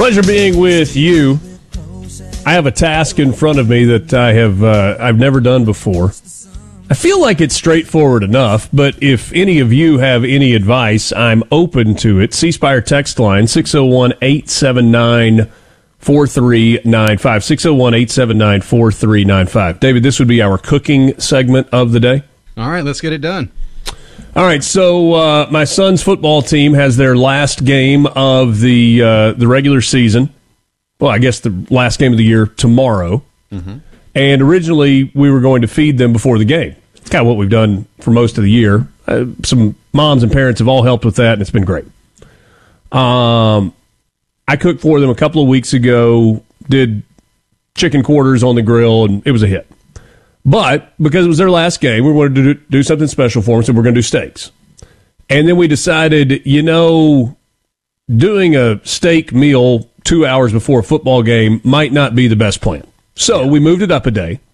Pleasure being with you. I have a task in front of me that I've never done before. I feel like it's straightforward enough, but if any of you have any advice, I'm open to it. C Spire text line 601-879-4395. 601-879-4395. David, this would be our cooking segment of the day. All right, let's get it done. All right, so my son's football team has their last game of the regular season. Well, I guess the last game of the year tomorrow. Mm-hmm. And originally, we were going to feed them before the game. It's kind of what we've done for most of the year. Some moms and parents have all helped with that, and it's been great. I cooked for them a couple of weeks ago, did chicken quarters on the grill, and it was a hit. But because it was their last game, we wanted to do something special for them, so we're going to do steaks. And then we decided, doing a steak meal 2 hours before a football game might not be the best plan. So we moved it up a day.